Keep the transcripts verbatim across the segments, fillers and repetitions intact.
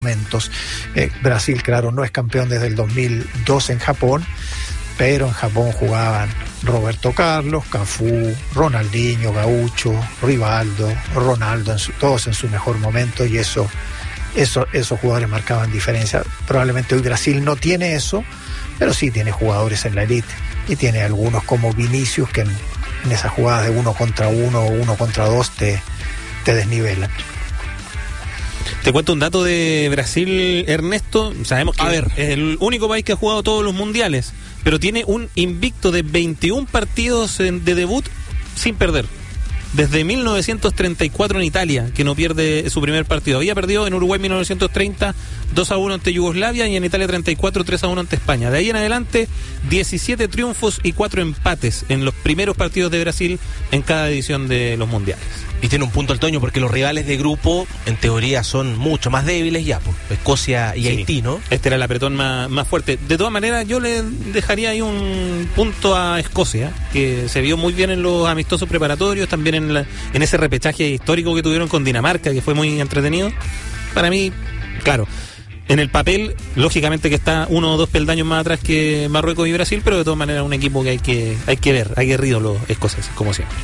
momentos. Eh, Brasil, claro, no es campeón desde el dos mil dos en Japón, pero en Japón jugaban Roberto Carlos, Cafú, Ronaldinho, Gaucho, Rivaldo, Ronaldo, en su, todos en su mejor momento, y eso, eso, esos jugadores marcaban diferencia. Probablemente hoy Brasil no tiene eso, pero sí tiene jugadores en la elite, y tiene algunos como Vinicius que en, en esas jugadas de uno contra uno o uno contra dos te, te desnivelan. Te cuento un dato de Brasil, Ernesto. Sabemos que A ver. es el único país que ha jugado todos los mundiales, pero tiene un invicto de veintiún partidos de debut sin perder. Desde mil novecientos treinta y cuatro en Italia, que no pierde su primer partido. Había perdido en Uruguay en mil novecientos treinta, dos a uno ante Yugoslavia, y en Italia treinta y cuatro, tres a uno ante España. De ahí en adelante, diecisiete triunfos y cuatro empates en los primeros partidos de Brasil en cada edición de los mundiales. Y tiene un punto el Toño, porque los rivales de grupo, en teoría, son mucho más débiles ya, pues, Escocia y Sí. Haití, ¿no? Este era el apretón más, más fuerte. De todas maneras, yo le dejaría ahí un punto a Escocia, que se vio muy bien en los amistosos preparatorios, también en, la, en ese repechaje histórico que tuvieron con Dinamarca, que fue muy entretenido. Para mí, claro, en el papel, lógicamente que está uno o dos peldaños más atrás que Marruecos y Brasil, pero de todas maneras un equipo que hay que, hay que ver, aguerrido los escoceses, como siempre.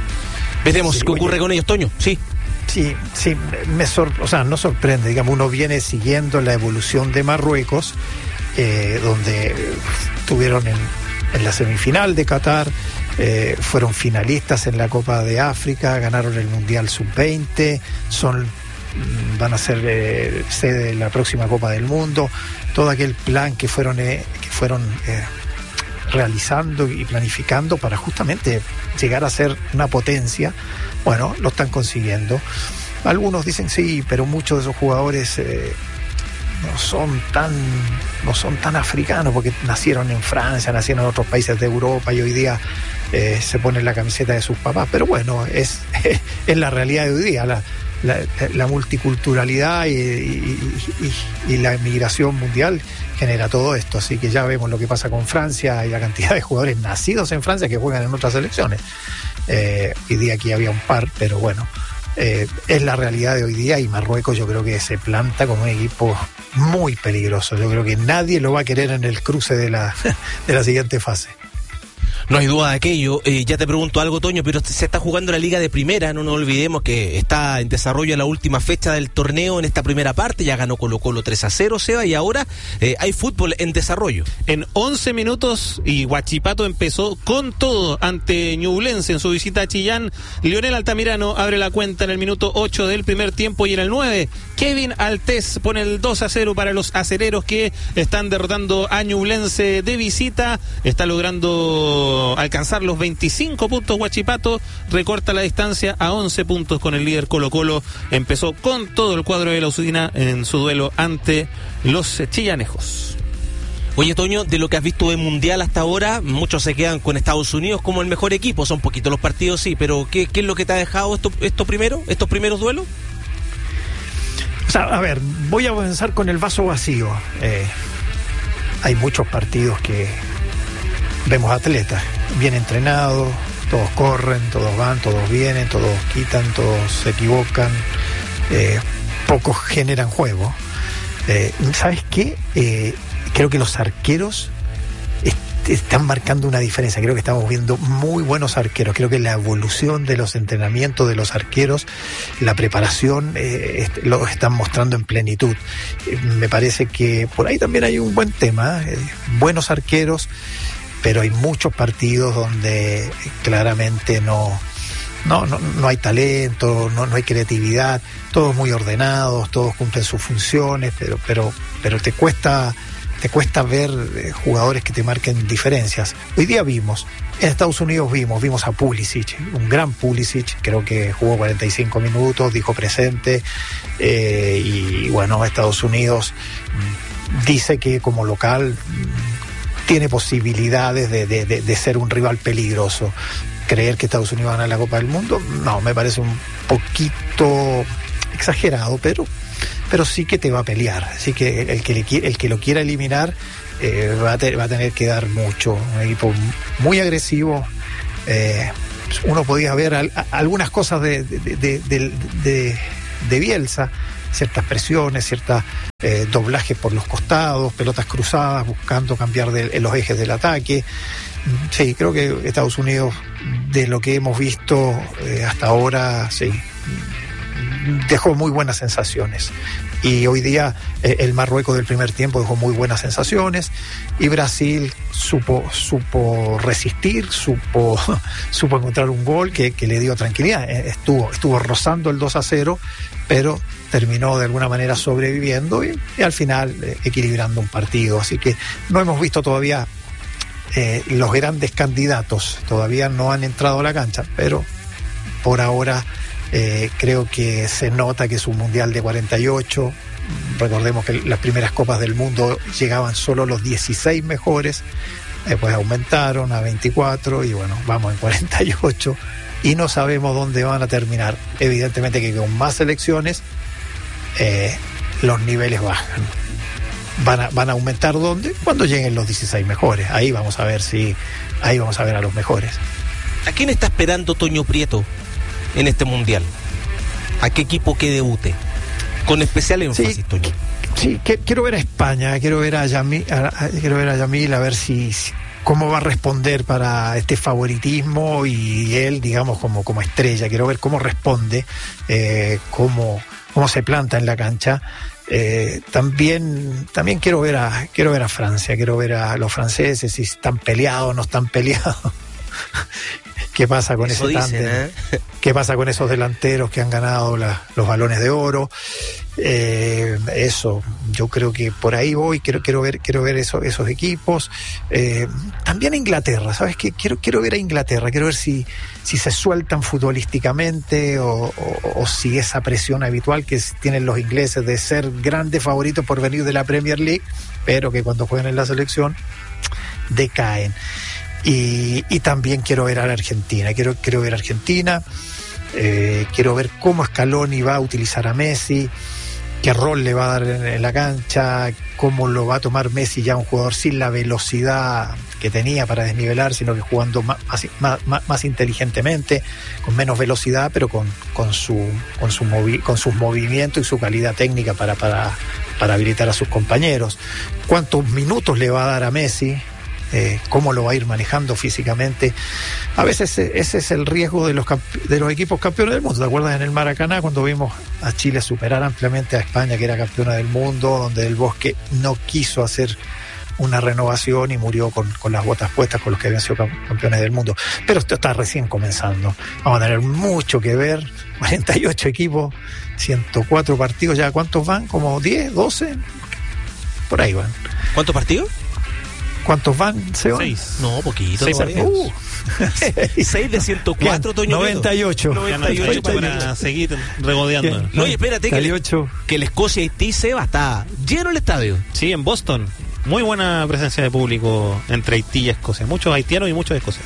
Veremos Sí, qué ocurre oye. con ellos, Toño. Sí. Sí, sí, me sor, o sea, no sorprende, digamos, uno viene siguiendo la evolución de Marruecos, eh, donde estuvieron en, en la semifinal de Qatar, eh, fueron finalistas en la Copa de África, ganaron el Mundial sub veinte, son, van a ser eh, sede de la próxima Copa del Mundo, todo aquel plan que fueron, eh, que fueron eh, realizando y planificando para justamente llegar a ser una potencia, bueno, lo están consiguiendo. Algunos dicen sí, pero muchos de esos jugadores eh, no son tan no son tan africanos, porque nacieron en Francia, nacieron en otros países de Europa, y hoy día eh, se ponen la camiseta de sus papás, pero bueno, es, es la realidad de hoy día, la, la, la multiculturalidad y, y, y, y la migración mundial genera todo esto, así que ya vemos lo que pasa con Francia y la cantidad de jugadores nacidos en Francia que juegan en otras selecciones. Eh, hoy día aquí había un par, pero bueno, eh, es la realidad de hoy día, y Marruecos yo creo que se planta como un equipo muy peligroso. Yo creo que nadie lo va a querer en el cruce de la, de la siguiente fase. No hay duda de aquello. Eh, ya te pregunto algo, Toño, pero se está jugando la Liga de Primera. No nos olvidemos que está en desarrollo la última fecha del torneo en esta primera parte. Ya ganó Colo-Colo tres a cero, Seba, y ahora eh, hay fútbol en desarrollo. En once minutos, y Huachipato empezó con todo ante Ñublense en su visita a Chillán. Lionel Altamirano abre la cuenta en el minuto ocho del primer tiempo, y en el nueve, Kevin Altés pone el dos a cero para los acereros, que están derrotando a Ñublense de visita. Está logrando alcanzar los veinticinco puntos Huachipato, recorta la distancia a once puntos con el líder Colo-Colo. Empezó con todo el cuadro de la Usudina en su duelo ante los chillanejos. Oye, Toño, de lo que has visto de Mundial hasta ahora, muchos se quedan con Estados Unidos como el mejor equipo. Son poquitos los partidos, sí, pero ¿qué, qué es lo que te ha dejado esto, esto primero, estos primeros duelos? O sea, a ver, voy a avanzar con el vaso vacío. Eh, hay muchos partidos que vemos atletas bien entrenados, todos corren, todos van, todos vienen, todos quitan, todos se equivocan, eh, pocos generan juego. Eh, ¿Sabes qué? Eh, creo que los arqueros est- están marcando una diferencia. Creo que estamos viendo muy buenos arqueros. Creo que la evolución de los entrenamientos de los arqueros, la preparación, eh, est- lo están mostrando en plenitud. Eh, me parece que por ahí también hay un buen tema, eh, buenos arqueros, pero hay muchos partidos donde claramente no, no, no, no hay talento, no, no hay creatividad, todos muy ordenados, todos cumplen sus funciones, pero, pero, pero te cuesta, te cuesta ver eh, jugadores que te marquen diferencias. Hoy día vimos, en Estados Unidos vimos, vimos a Pulisic, un gran Pulisic, creo que jugó cuarenta y cinco minutos, dijo presente, eh, y bueno, Estados Unidos dice que como local tiene posibilidades de, de, de, de ser un rival peligroso. Creer que Estados Unidos va a ganar la Copa del Mundo, no, me parece un poquito exagerado, pero, pero sí que te va a pelear. Así que el que, le, el que lo quiera eliminar eh, va, a te, va a tener que dar mucho. Un equipo muy agresivo. Eh, uno podía ver al, a, algunas cosas de, de, de, de, de, de Bielsa, ciertas presiones, ciertas eh, doblajes por los costados, pelotas cruzadas, buscando cambiar de, los ejes del ataque. Sí, creo que Estados Unidos, de lo que hemos visto eh, hasta ahora, sí, dejó muy buenas sensaciones. Y hoy día eh, el Marruecos del primer tiempo dejó muy buenas sensaciones, y Brasil supo supo resistir, supo supo encontrar un gol que, que le dio tranquilidad. Eh, estuvo estuvo rozando el dos a cero, pero terminó de alguna manera sobreviviendo y, y al final eh, equilibrando un partido. Así que no hemos visto todavía eh, los grandes candidatos, todavía no han entrado a la cancha, pero por ahora Eh, creo que se nota que es un mundial de cuarenta y ocho. Recordemos que las primeras copas del mundo llegaban solo los dieciséis mejores, después aumentaron a veinticuatro y bueno, vamos en cuarenta y ocho y no sabemos dónde van a terminar. Evidentemente que con más selecciones eh, los niveles bajan. Van a, van a aumentar ¿dónde? Cuando lleguen los dieciséis mejores. Ahí vamos a ver si ahí vamos a ver a los mejores. ¿A quién está esperando Toño Prieto en este mundial? ¿A qué equipo que debute? Con especial énfasis, sí, Toño. Sí, que, quiero ver a España, quiero ver a Yamil, a, a, quiero ver a Yamil a ver si, si cómo va a responder para este favoritismo y él, digamos, como, como estrella. Quiero ver cómo responde, eh, cómo, cómo se planta en la cancha. Eh, también también quiero ver a quiero ver a Francia, quiero ver a los franceses si están peleados o no están peleados. ¿Qué pasa con Eso ese dicen, tándem? ¿eh? ¿Qué pasa con esos delanteros que han ganado la, los balones de oro? Eh, eso, yo creo que por ahí voy, quiero, quiero ver, quiero ver eso, esos equipos. Eh, también Inglaterra, ¿sabes qué? Quiero, quiero ver a Inglaterra, quiero ver si, si se sueltan futbolísticamente o, o, o si esa presión habitual que tienen los ingleses de ser grandes favoritos por venir de la Premier League, pero que cuando juegan en la selección decaen. Y, y también quiero ver a la Argentina, quiero, quiero ver a Argentina, eh, quiero ver cómo Scaloni va a utilizar a Messi, qué rol le va a dar en, en la cancha, cómo lo va a tomar Messi, ya un jugador sin la velocidad que tenía para desnivelar, sino que jugando más, más, más, más inteligentemente, con menos velocidad, pero con, con, su, con, su movi, con sus movimientos y su calidad técnica para, para, para habilitar a sus compañeros. ¿Cuántos minutos le va a dar a Messi? Eh, cómo lo va a ir manejando físicamente. A veces ese es el riesgo de los de los equipos campeones del mundo. ¿Te acuerdas en el Maracaná cuando vimos a Chile superar ampliamente a España, que era campeona del mundo, donde el Bosque no quiso hacer una renovación y murió con, con las botas puestas con los que habían sido campeones del mundo? Pero esto está recién comenzando. Vamos a tener mucho que ver. cuarenta y ocho equipos, ciento cuatro partidos. ¿Ya cuántos van? ¿Como diez, doce? Por ahí van. ¿Cuántos partidos? ¿Cuántos van, Seba? Seis. No, poquito. Seis todavía. partidos. Uh. seis de ciento cuatro, Toño. noventa y ocho. noventa y ocho para seguir regodeando. No, y espérate que el, que el Escocia-Haití, Seba, está lleno el estadio. Sí, en Boston. Muy buena presencia de público entre Haití y Escocia. Muchos haitianos y muchos escoceses.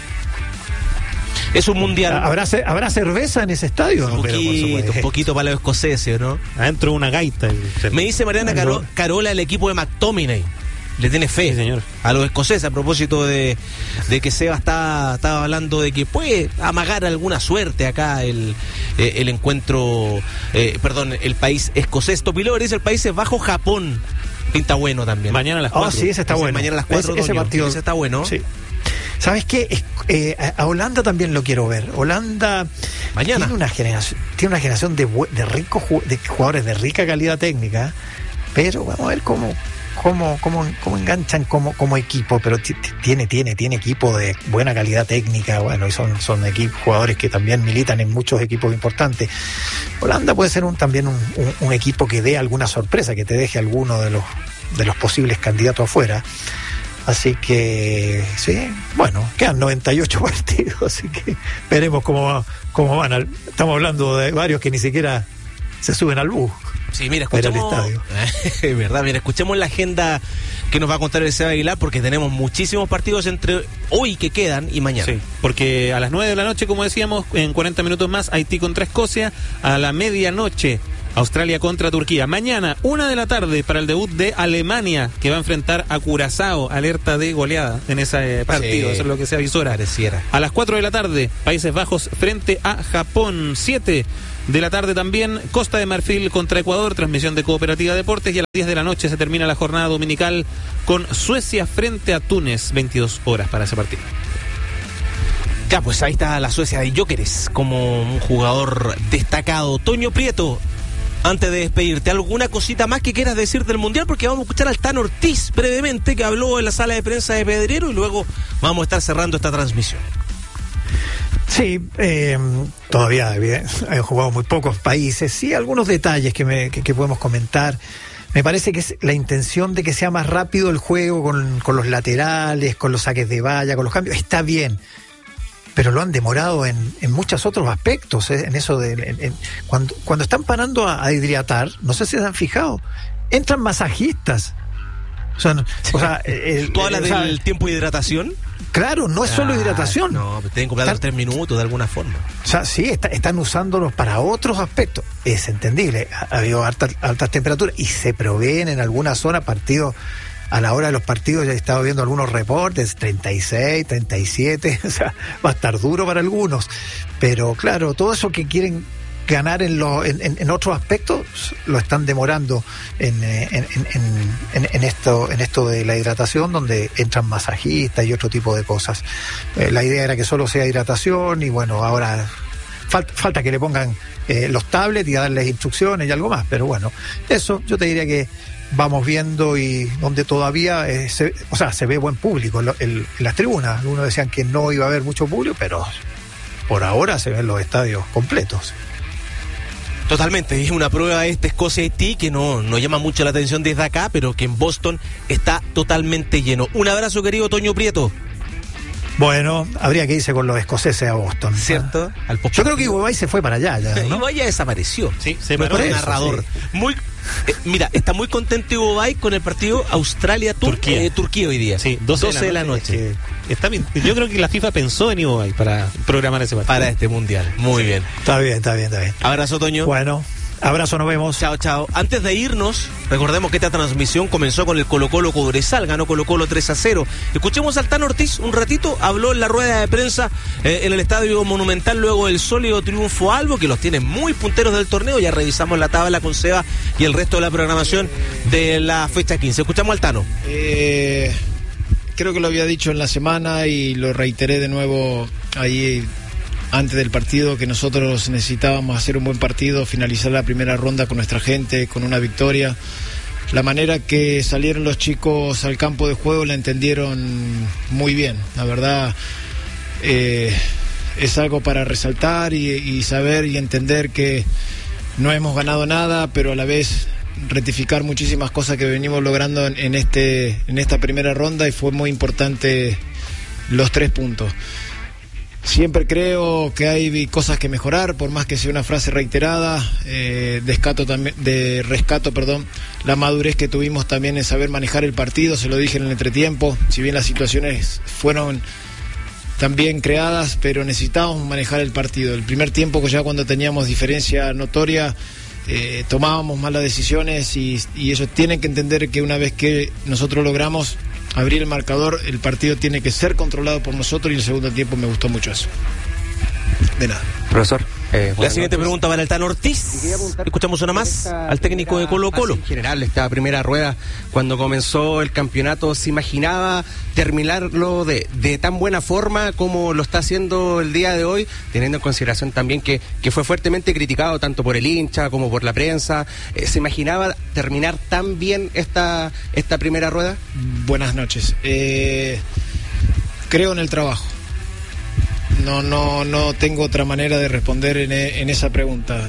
Es un mundial. ¿Habrá, ¿habrá cerveza en ese estadio? Un poquito, un poquito para los escoceses, ¿no? Adentro una gaita. Me dice Mariana Caro, Carola, el equipo de McTominay le tiene fe, sí, señor, a los escoceses, a propósito de, de que Seba estaba, estaba hablando de que puede amagar alguna suerte acá el, eh, el encuentro, eh, perdón, el país escocés. Topilor dice el Países Bajos, Japón. Pinta bueno también. Mañana a las cuatro. Oh, sí, ese está bueno. Mañana a las cuatro. Ese, ese partido ese está bueno. Sí. ¿Sabes qué? Eh, a Holanda también lo quiero ver. Holanda mañana tiene una generación, tiene una generación de, de ricos de jugadores de rica calidad técnica, pero vamos a ver cómo cómo cómo, cómo enganchan como como equipo, pero t- t- tiene tiene tiene equipo de buena calidad técnica, bueno, y son son equipos jugadores que también militan en muchos equipos importantes. Holanda puede ser un también un, un, un equipo que dé alguna sorpresa, que te deje alguno de los de los posibles candidatos afuera. Así que, sí, bueno, quedan noventa y ocho partidos, así que veremos cómo, va, cómo van. Al, estamos hablando de varios que ni siquiera se suben al bus. Sí, mira, escuchemos, al estadio. Es verdad, mira, escuchemos la agenda que nos va a contar el Seba Aguilar, porque tenemos muchísimos partidos entre hoy que quedan y mañana. Sí, porque a las nueve de la noche, como decíamos, en cuarenta minutos más, Haití contra Escocia. A la medianoche, Australia contra Turquía. Mañana, una de la tarde, para el debut de Alemania, que va a enfrentar a Curazao. Alerta de goleada en ese partido, sí, eso es lo que se avisora. Pareciera. A las cuatro de la tarde, Países Bajos frente a Japón. siete de la tarde también, Costa de Marfil contra Ecuador, transmisión de Cooperativa Deportes, y a las diez de la noche se termina la jornada dominical con Suecia frente a Túnez, veintidós horas para ese partido. Ya, pues ahí está la Suecia de Gyökeres como un jugador destacado. Toño Prieto, antes de despedirte, ¿alguna cosita más que quieras decir del Mundial? Porque vamos a escuchar al Tano Ortiz brevemente, que habló en la sala de prensa de Pedrero, y luego vamos a estar cerrando esta transmisión. Sí, eh, todavía han jugado muy pocos países. Sí, algunos detalles que, me, que, que podemos comentar. Me parece que es la intención de que sea más rápido el juego con, con los laterales, con los saques de valla, con los cambios. Está bien, pero lo han demorado en, en muchos otros aspectos, ¿eh? En eso de en, en, cuando, cuando están parando a, a hidratar, no sé si se han fijado, entran masajistas. O sea, no, o sea el, ¿tú hablas el, o sea, del tiempo de hidratación? Claro, no es solo ah, hidratación. No, tienen que comprar tres minutos de alguna forma. O sea, sí, está, están usándolos para otros aspectos. Es entendible. Ha, ha habido altas, altas temperaturas y se proveen en alguna zona partidos. A la hora de los partidos ya he estado viendo algunos reportes, treinta y seis, treinta y siete, o sea, va a estar duro para algunos. Pero claro, todo eso que quieren ganar en, lo, en, en, en otros aspectos lo están demorando en, en, en, en, en, esto, en esto de la hidratación, donde entran masajistas y otro tipo de cosas. Eh, la idea era que solo sea hidratación y bueno, ahora falta, falta que le pongan eh, los tablets y darles instrucciones y algo más, pero bueno, eso yo te diría que vamos viendo, y donde todavía eh, se, o sea, se ve buen público en, en, en las tribunas. Algunos decían que no iba a haber mucho público, pero por ahora se ven los estadios completos. Totalmente, es una prueba de este Escocia-Haití que no, no llama mucho la atención desde acá, pero que en Boston está totalmente lleno. Un abrazo, querido Toño Prieto. Bueno, habría que irse con los escoceses a Boston, ¿cierto? ¿Ah? Al Yo creo que Iguay se fue para allá ya, ¿no? Iguay ya desapareció. Sí, se paró el narrador. Sí. Muy eh, mira, está muy contento Iguay con el partido Australia-Turquía eh, Turquía hoy día. Sí, doce de la noche. Es que está bien. Yo creo que la FIFA pensó en Iguay para programar ese partido. Para este mundial. Muy sí. bien. Está bien, está bien, está bien. Abrazo, Toño. Bueno. Abrazo, nos vemos. Chao, chao. Antes de irnos, recordemos que esta transmisión comenzó con el Colo-Colo Cobresal, ganó Colo-Colo tres a cero. Escuchemos al Tano Ortiz un ratito, habló en la rueda de prensa eh, en el Estadio Monumental luego del sólido triunfo Albo, que los tiene muy punteros del torneo. Ya revisamos la tabla con Seba y el resto de la programación de la fecha quince. Escuchamos al Tano. Eh, creo que lo había dicho en la semana y lo reiteré de nuevo ahí antes del partido, que nosotros necesitábamos hacer un buen partido, finalizar la primera ronda con nuestra gente, con una victoria. La manera que salieron los chicos al campo de juego la entendieron muy bien. La verdad, eh, es algo para resaltar y, y saber y entender que no hemos ganado nada, pero a la vez rectificar muchísimas cosas que venimos logrando en, en, este, en esta primera ronda, y fue muy importante los tres puntos. Siempre creo que hay cosas que mejorar, por más que sea una frase reiterada. Eh, descato también, de rescato, perdón, la madurez que tuvimos también en saber manejar el partido. Se lo dije en el entretiempo. Si bien las situaciones fueron también creadas, pero necesitábamos manejar el partido. El primer tiempo, ya cuando teníamos diferencia notoria, eh, tomábamos malas decisiones y, y ellos tienen que entender que una vez que nosotros logramos abrir el marcador, el partido tiene que ser controlado por nosotros, y el segundo tiempo me gustó mucho eso. De nada. Profesor, eh, la siguiente noches. Pregunta para el Tano Ortiz. Escuchamos una más al técnico de Colo Colo. En general, esta primera rueda, cuando comenzó el campeonato, ¿se imaginaba terminarlo de, de tan buena forma como lo está haciendo el día de hoy, teniendo en consideración también que, que fue fuertemente criticado tanto por el hincha como por la prensa? Eh, ¿Se imaginaba terminar tan bien esta, esta primera rueda? Buenas noches. Eh, creo en el trabajo. No, no, no tengo otra manera de responder en, en esa pregunta.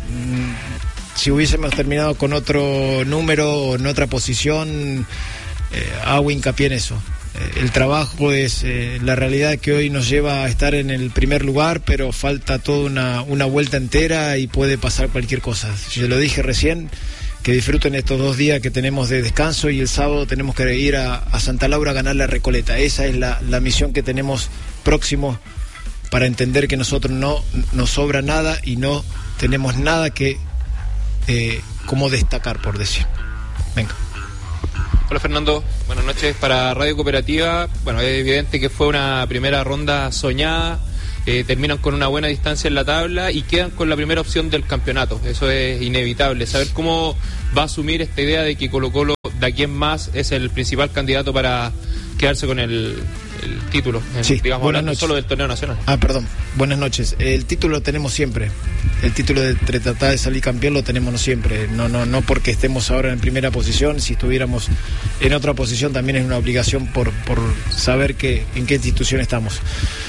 Si hubiésemos terminado con otro número o en otra posición, eh, hago hincapié en eso. Eh, el trabajo es eh, la realidad que hoy nos lleva a estar en el primer lugar, pero falta toda una, una vuelta entera y puede pasar cualquier cosa. Yo lo dije recién, que disfruten estos dos días que tenemos de descanso, y el sábado tenemos que ir a, a Santa Laura a ganar la Recoleta. Esa es la, la misión que tenemos próximo, para entender que nosotros no nos sobra nada y no tenemos nada que eh, como destacar, por decir. Venga. Hola Fernando, buenas noches para Radio Cooperativa. Bueno, es evidente que fue una primera ronda soñada, eh, terminan con una buena distancia en la tabla y quedan con la primera opción del campeonato. Eso es inevitable. Saber cómo va a asumir esta idea de que Colo-Colo de aquí en más es el principal candidato para quedarse con el, el título, en, sí, digamos, hablando noches. solo del torneo nacional. Ah, perdón, buenas noches. El título lo tenemos siempre. El título de tratar de salir campeón lo tenemos siempre. No, no, no porque estemos ahora en primera posición. Si estuviéramos en otra posición también es una obligación por, por saber que, en qué institución estamos.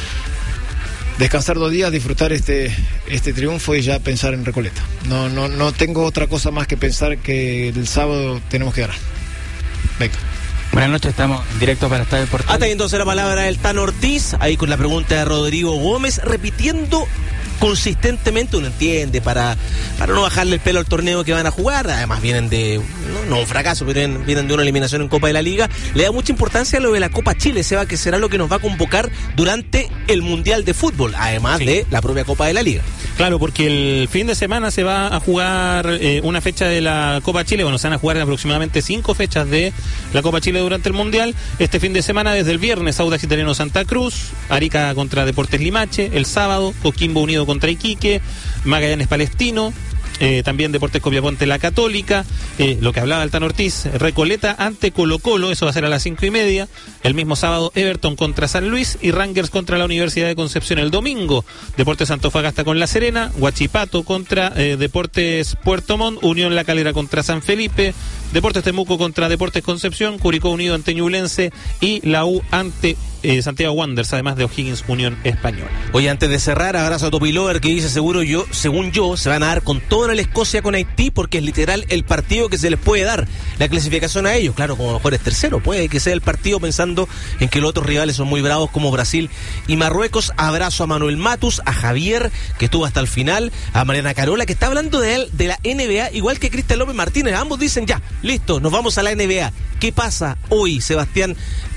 Descansar dos días, disfrutar este, este triunfo y ya pensar en Recoleta. No, no, no tengo otra cosa más que pensar que el sábado tenemos que ganar. Venga. Buenas noches, estamos directos para Estadio Portal. Hasta ahí entonces la palabra del Tano Ortiz, ahí con la pregunta de Rodrigo Gómez, repitiendo consistentemente, uno entiende, para, para no bajarle el pelo al torneo que van a jugar. Además vienen de, no, no un fracaso, pero vienen, vienen de una eliminación en Copa de la Liga. Le da mucha importancia a lo de la Copa Chile, Seba, que será lo que nos va a convocar durante el Mundial de Fútbol, además sí. de la propia Copa de la Liga. Claro, porque el fin de semana se va a jugar eh, una fecha de la Copa Chile. Bueno, se van a jugar aproximadamente cinco fechas de la Copa Chile durante el Mundial. Este fin de semana, desde el viernes, Audax Italiano Santa Cruz, Arica contra Deportes Limache, el sábado, Coquimbo Unido contra Iquique, Magallanes Palestino, eh, también Deportes Copiapó La Católica, eh, lo que hablaba el Tano Ortiz, Recoleta ante Colo-Colo, eso va a ser a las cinco y media. El mismo sábado, Everton contra San Luis y Rangers contra la Universidad de Concepción. El domingo, Deportes Antofagasta con La Serena, Huachipato contra eh, Deportes Puerto Montt, Unión La Calera contra San Felipe, Deportes Temuco contra Deportes Concepción, Curicó Unido ante Ñublense y la U ante eh, Santiago Wanderers, además de O'Higgins Unión Española. Oye, antes de cerrar, abrazo a Topilover que dice, seguro yo, según yo, se van a dar con toda la Escocia con Haití porque es literal el partido que se les puede dar la clasificación a ellos. Claro, como a lo mejor es tercero, puede que sea el partido pensando en que los otros rivales son muy bravos como Brasil y Marruecos. Abrazo a Manuel Matus, a Javier, que estuvo hasta el final, a Mariana Carola, que está hablando de él, de la N B A, igual que Cristian López Martínez. Ambos dicen ya, listo, nos vamos a la N B A. ¿Qué pasa hoy, Sebastián,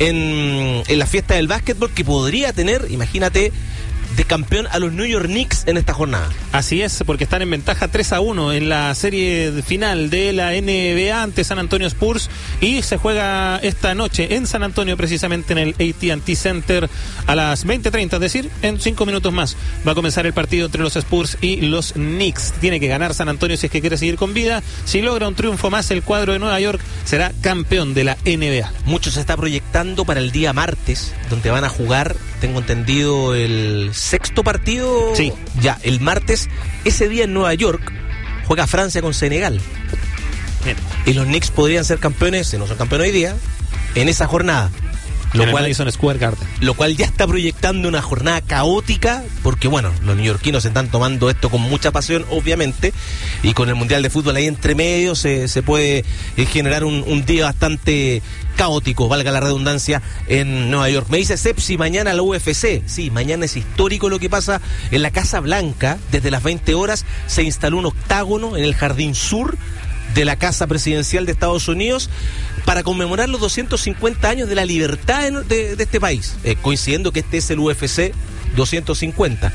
en, en la fiesta del básquetbol que podría tener, imagínate, de campeón a los New York Knicks en esta jornada? Así es, porque están en ventaja tres a uno en la serie final de la N B A ante San Antonio Spurs y se juega esta noche en San Antonio, precisamente en el A T and T Center a las veinte treinta, es decir, en cinco minutos más va a comenzar el partido entre los Spurs y los Knicks. Tiene que ganar San Antonio si es que quiere seguir con vida. Si logra un triunfo más, el cuadro de Nueva York será campeón de la N B A. Mucho se está proyectando para el día martes, donde van a jugar, tengo entendido, el sexto partido. Sí. Ya, el martes, ese día en Nueva York, juega Francia con Senegal. Bien. Y los Knicks podrían ser campeones, si no son campeones hoy día, en esa jornada. Lo cual, Madison Square Garden. Lo cual ya está proyectando una jornada caótica, porque bueno, los neoyorquinos se están tomando esto con mucha pasión, obviamente, y con el Mundial de Fútbol ahí entre medio se, se puede eh, generar un, un día bastante caótico, valga la redundancia, en Nueva York. Me dice Sepsi, mañana la U F C. Sí, mañana es histórico lo que pasa en la Casa Blanca. Desde las veinte horas se instaló un octágono en el Jardín Sur de la Casa Presidencial de Estados Unidos para conmemorar los doscientos cincuenta años de la libertad de, de este país, eh, coincidiendo que este es el U F C doscientos cincuenta.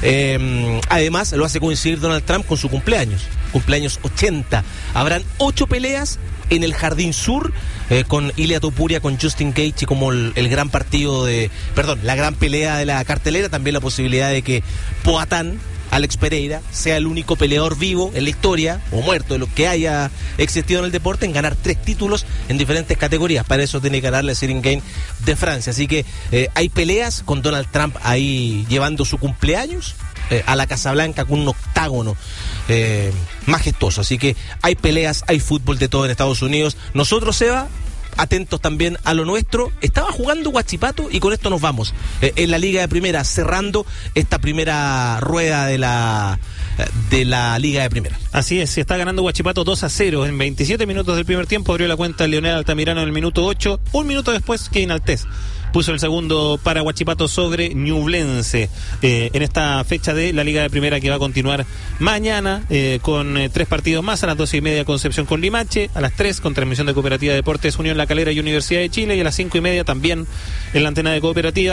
Eh, además, lo hace coincidir Donald Trump con su cumpleaños, cumpleaños ochenta. Habrán ocho peleas en el Jardín Sur, eh, con Ilia Topuria, con Justin Gaethje como el, el gran partido de, perdón, la gran pelea de la cartelera. También la posibilidad de que Poatán, Alex Pereira, sea el único peleador vivo en la historia, o muerto, de lo que haya existido en el deporte, en ganar tres títulos en diferentes categorías. Para eso tiene que ganarle el Sitting Game de Francia. Así que eh, hay peleas con Donald Trump ahí llevando su cumpleaños eh, a la Casa Blanca con un octágono eh, majestuoso. Así que hay peleas, hay fútbol de todo en Estados Unidos. Nosotros, Seba, atentos también a lo nuestro. Estaba jugando Huachipato y con esto nos vamos eh, en la Liga de Primera, cerrando esta primera rueda de la de la Liga de Primera. Así es, se está ganando Huachipato dos a cero en veintisiete minutos del primer tiempo. Abrió la cuenta Leonel Altamirano en el minuto ocho. Un minuto después, Kevin Altés puso el segundo para Huachipato sobre Ñublense eh, en esta fecha de la Liga de Primera, que va a continuar mañana eh, con eh, tres partidos más. A las doce y media Concepción con Limache, a las tres con transmisión de Cooperativa Deportes Unión La Calera y Universidad de Chile, y a las cinco y media también en la antena de Cooperativa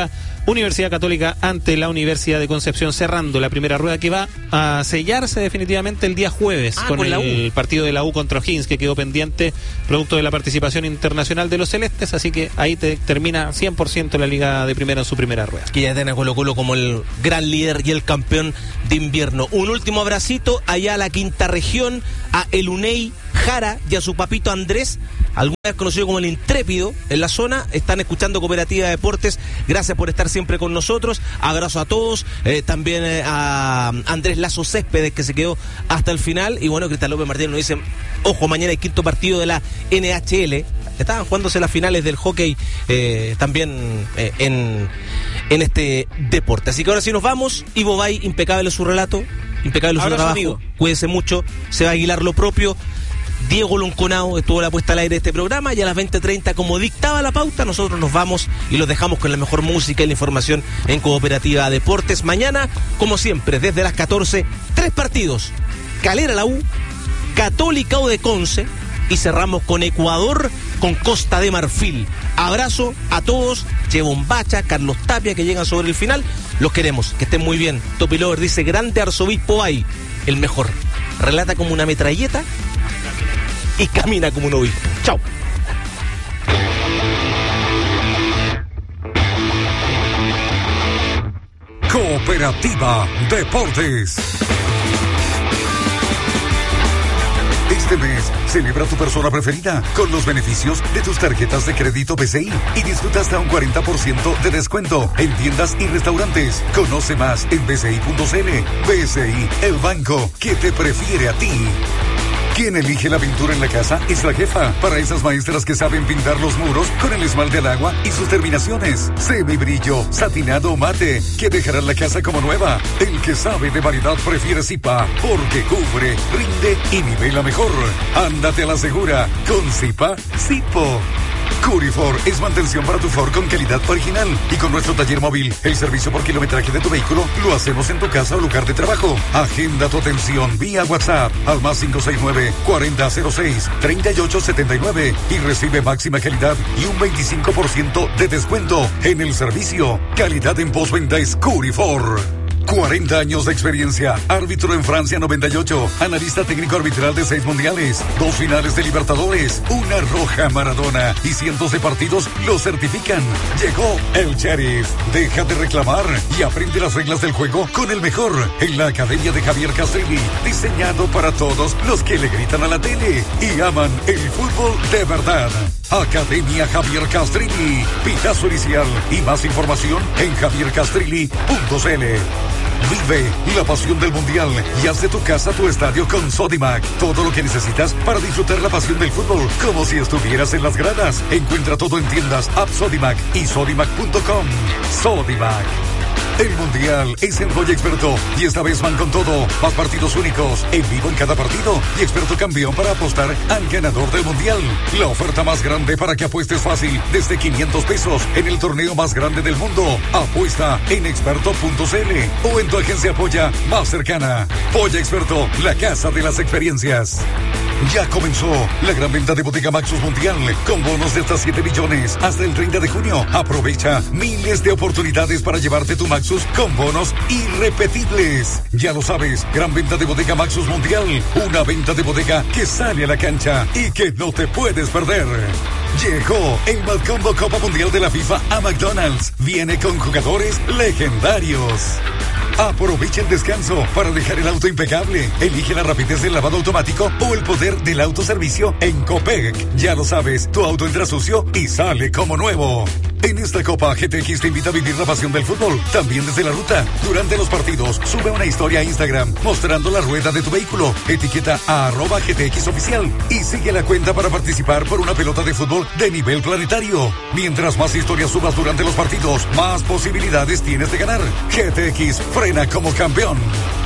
Universidad Católica ante la Universidad de Concepción, cerrando la primera rueda que va a sellarse definitivamente el día jueves ah, con, con el partido de la U contra O'Higgins, que quedó pendiente producto de la participación internacional de los celestes, así que ahí te termina cien por ciento la Liga de Primera en su primera rueda. Que ya tiene a Colo Colo como el gran líder y el campeón de invierno. Un último abracito allá a la quinta región, a el Unei Jara y a su papito Andrés, alguna vez conocido como el Intrépido en la zona. Están escuchando Cooperativa Deportes, gracias por estar siempre con nosotros, abrazo a todos, eh, también eh, a Andrés Lazo Céspedes, que se quedó hasta el final, y bueno, Cristal López Martínez nos dice, ojo, mañana hay quinto partido de la N H L, estaban jugándose las finales del hockey eh, también eh, en, en este deporte, así que ahora sí nos vamos. Ivo Bay, impecable su relato, impecable su Abrazo, trabajo, amigo. Cuídense mucho, se va a Aguilar lo propio. Diego Lonconao estuvo la puesta al aire de este programa, y a las veinte treinta, como dictaba la pauta, nosotros nos vamos y los dejamos con la mejor música y la información en Cooperativa Deportes. Mañana, como siempre, desde las catorce, tres partidos: Calera la U, Católica o de Conce, y cerramos con Ecuador con Costa de Marfil. Abrazo a todos, Chevon Bacha, Carlos Tapia, que llegan sobre el final. Los queremos, que estén muy bien. Topi Lover dice, grande Arzobispo Bay, el mejor. Relata como una metralleta y camina como un obispo. Chao. Cooperativa Deportes. Este mes, celebra tu persona preferida con los beneficios de tus tarjetas de crédito B C I y disfruta hasta un cuarenta por ciento de descuento en tiendas y restaurantes. Conoce más en b c i punto c l. B C I, el banco que te prefiere a ti. Quien elige la pintura en la casa es la jefa. Para esas maestras que saben pintar los muros con el esmalte al agua y sus terminaciones, semibrillo, satinado o mate, que dejarán la casa como nueva. El que sabe de variedad prefiere Zipa, porque cubre, rinde y nivela mejor. Ándate a la segura con Zipa Zipo. Curifor es mantención para tu Ford con calidad original, y con nuestro taller móvil, el servicio por kilometraje de tu vehículo lo hacemos en tu casa o lugar de trabajo. Agenda tu atención vía WhatsApp al más cinco seis nueve, cuarenta cero seis, treinta y ocho setenta y nueve y recibe máxima calidad y un veinticinco por ciento de descuento en el servicio. Calidad en postventa es Curifor. cuarenta años de experiencia, árbitro en Francia noventa y ocho, analista técnico arbitral de seis mundiales, dos finales de Libertadores, una roja Maradona y cientos de partidos lo certifican. Llegó el Sheriff. Deja de reclamar y aprende las reglas del juego con el mejor en la Academia de Javier Castrilli, diseñado para todos los que le gritan a la tele y aman el fútbol de verdad. Academia Javier Castrilli, pitazo inicial y más información en javier castrilli punto c l. Vive la pasión del Mundial y haz de tu casa tu estadio con Sodimac. Todo lo que necesitas para disfrutar la pasión del fútbol, como si estuvieras en las gradas. Encuentra todo en tiendas App Sodimac y sodimac punto com. Sodimac. El Mundial es en Joya Experto y esta vez van con todo. Más partidos únicos, en vivo en cada partido y experto campeón para apostar al ganador del Mundial. La oferta más grande para que apuestes fácil, desde quinientos pesos en el torneo más grande del mundo. Apuesta en experto punto c l o en tu agencia Polla más cercana. Polla Experto, la casa de las experiencias. Ya comenzó la gran venta de Bodega Maxus Mundial con bonos de hasta siete millones hasta el treinta de junio. Aprovecha miles de oportunidades para llevarte tu Maxus con bonos irrepetibles. Ya lo sabes, gran venta de Bodega Maxus Mundial, una venta de bodega que sale a la cancha y que no te puedes perder. Llegó el Madcombo Copa Mundial de la FIFA a McDonald's. Viene con jugadores legendarios. Aprovecha el descanso para dejar el auto impecable. Elige la rapidez del lavado automático o el poder del autoservicio en Copec. Ya lo sabes, tu auto entra sucio y sale como nuevo. En esta Copa, G T X te invita a vivir la pasión del fútbol, también desde la ruta. Durante los partidos, sube una historia a Instagram mostrando la rueda de tu vehículo. Etiqueta a arroba G T X oficial y sigue la cuenta para participar por una pelota de fútbol de nivel planetario. Mientras más historias subas durante los partidos, más posibilidades tienes de ganar. G T X frena como campeón.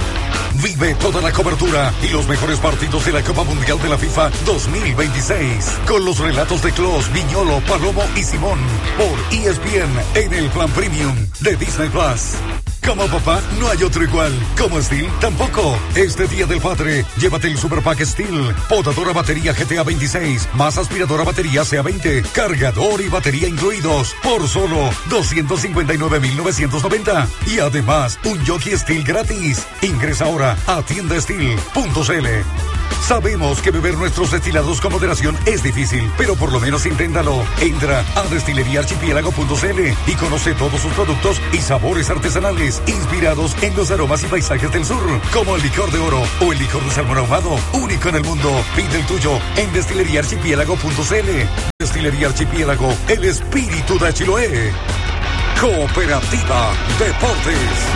Vive toda la cobertura y los mejores partidos de la Copa Mundial de la FIFA dos mil veintiséis con los relatos de Klose, Viñolo, Palomo y Simón por E S P N en el plan premium de Disney Plus. Como papá, no hay otro igual. Como Steel, tampoco. Este Día del Padre, llévate el Super Pack Steel. Podadora batería G T A veintiséis, más aspiradora batería C A veinte, cargador y batería incluidos, por solo doscientos cincuenta y nueve mil novecientos noventa. Y además, un jockey Steel gratis. Ingresa ahora a tienda steel punto c l. Sabemos que beber nuestros destilados con moderación es difícil, pero por lo menos inténtalo. Entra a destilería archipiélago punto c l y conoce todos sus productos y sabores artesanales inspirados en los aromas y paisajes del sur, como el licor de oro o el licor de salmón ahumado, único en el mundo. Pide el tuyo en destilería archipiélago punto c l. Destilería Archipiélago, el espíritu de Chiloé. Cooperativa Deportes.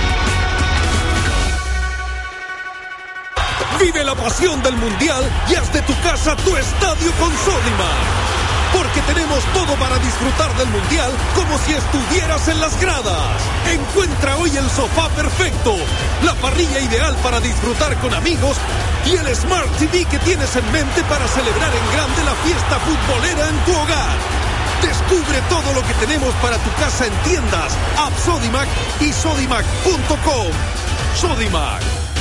Vive la pasión del Mundial y haz de tu casa tu estadio con Sodimac. Porque tenemos todo para disfrutar del Mundial como si estuvieras en las gradas. Encuentra hoy el sofá perfecto, la parrilla ideal para disfrutar con amigos y el Smart T V que tienes en mente para celebrar en grande la fiesta futbolera en tu hogar. Descubre todo lo que tenemos para tu casa en tiendas, App Sodimac y sodimac punto com. Sodimac.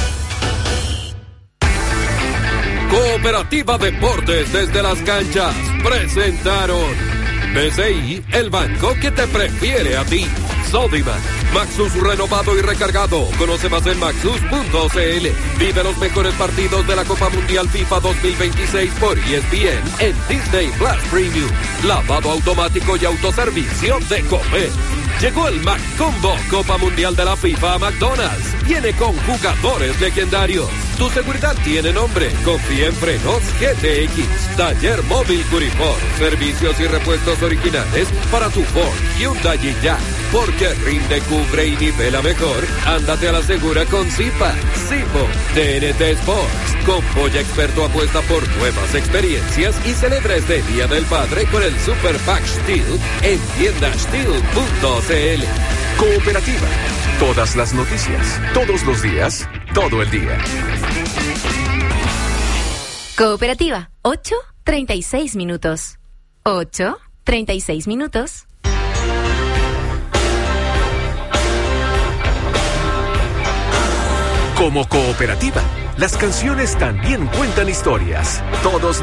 Cooperativa Deportes desde las canchas presentaron B C I, el banco que te prefiere a ti. Sodimac, Maxus renovado y recargado. Conoce más en maxus punto c l. Vive los mejores partidos de la Copa Mundial FIFA dos mil veintiséis por E S P N en Disney Plus Premium. Lavado automático y autoservicio de Comer. Llegó el Mac Combo Copa Mundial de la FIFA a McDonald's. Viene con jugadores legendarios. Tu seguridad tiene nombre. Confía en Frenos G T X. Taller Móvil Curipor. Servicios y repuestos originales para tu Ford, Hyundai y Jack. Porque rinde, cubre y nivela mejor. Ándate a la segura con Zipa. Zipo. T N T Sports. Con Polla Experto apuesta por nuevas experiencias y celebra este Día del Padre con el Super Pack Steel en tienda steel punto c l. Cooperativa. Todas las noticias, todos los días, todo el día. Cooperativa, ocho treinta y seis minutos. ocho treinta y seis minutos. Como cooperativa, las canciones también cuentan historias. Todos